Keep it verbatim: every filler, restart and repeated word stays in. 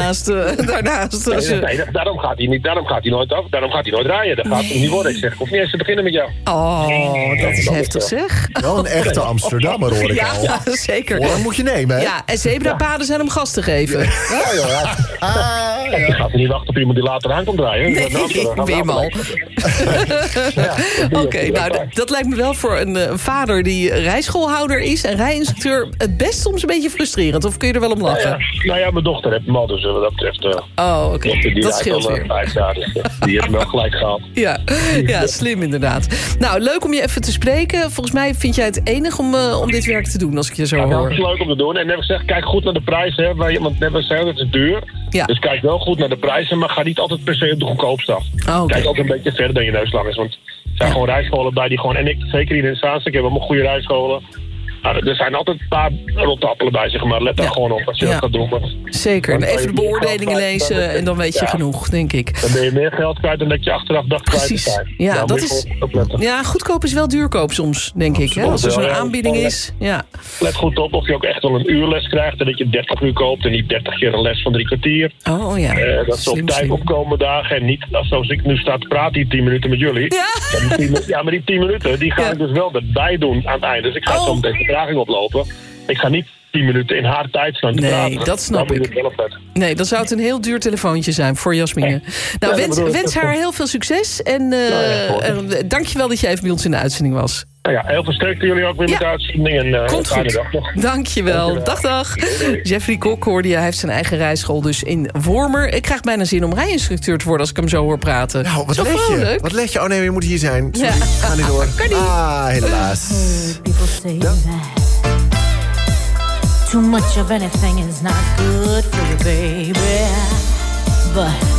daarnaast. Uh, daarnaast als je... nee, nee, daarom gaat hij niet. Daarom gaat hij nooit af. Daarom gaat hij nooit rijden. Dat gaat hem niet worden. Ik zeg, ik hoef niet eens te beginnen met jou. Oh, dat is ja, heftig, zeg. Wel een echte Amsterdammer, hoor ik ja, al. Ja, zeker. Hoor, moet je nemen, hè? Ja, en zebrapaden zijn om gas te geven. Ja, ja, ja. Ah, ja. Je gaat er niet wachten op iemand die later aan komt rijden. Nee, Weerman. ja, Oké, okay, nou, d- dat lijkt me wel voor een uh, vader die rijschoolhouder is en rijinstructeur het best soms een beetje frustrerend. Of kun je er wel om lachen? Nou ja, nou ja mijn dochter heeft hem al, dus wat dat betreft... Uh, oh, oké. Okay. Dat scheelt weer. Vijf jaar, dus, uh, die heeft hem wel gelijk gehaald. Ja. ja, slim inderdaad. Nou, leuk om je even te spreken. Volgens mij vind jij het enig om, uh, om dit werk te doen, als ik je zo ja, hoor. Het is leuk om te doen. En net gezegd, kijk goed naar de prijzen. Hè, want net gezegd, het is duur. Ja. Dus kijk wel goed naar de prijzen, maar ga niet altijd per se op de goedkoopste af. Oh, okay. Kijk altijd een beetje verder dan je neus lang is. Want er zijn ja. gewoon rijscholen bij die gewoon... En ik, zeker hier in Zaanstad, ik heb allemaal goede rijscholen. Nou, er zijn altijd een paar rotte appelen bij, zeg maar. Let daar ja. gewoon op als je ja. dat gaat doen. Maar zeker, en even de beoordelingen lezen dan en dan weet je ja. genoeg, denk ik. Dan ben je meer geld kwijt dan dat je achteraf dacht kwijt te zijn. Ja, nou, dat is, ja, goedkoop is wel duurkoop soms, denk ik. Hè? Als er zo'n aanbieding is. Ja. Let goed op of je ook echt wel een uurles krijgt en dat je dertig uur koopt en niet dertig keer een les van drie kwartier. Oh ja. Uh, dat ze op tijd slim. opkomen dagen en niet zoals ik nu sta te praten hier tien minuten met jullie. Ja, ja, die tien, ja maar die tien minuten die ga ja. ik dus wel erbij doen aan het einde. Dus ik ga oh. zo meteen vertraging oplopen. Ik ga niet tien minuten in haar tijd staan te nee, praten. Nee, dat snap ik. Nee, dan zou het een heel duur telefoontje zijn voor Jasmine. Ja. Nou, ja, wens, wens haar heel veel succes. En uh, nou ja, dank je wel dat je even bij ons in de uitzending was. Nou ja, heel veel sterkte jullie ook weer ja. met de uitzending. En, uh, Komt goed. Dag nog. Dank je wel. Dag, dag. Jeffrey Kok hoorde je. Hij heeft zijn eigen rijschool dus in Wormer. Ik krijg bijna zin om rijinstructeur te worden als ik hem zo hoor praten. Nou, wat let je? Leuk. Wat let je? Oh nee, je moet hier zijn. Sorry, ja. Ga niet door. Kan niet. Ah, helaas. Ja. Too much of anything is not good for you, baby. But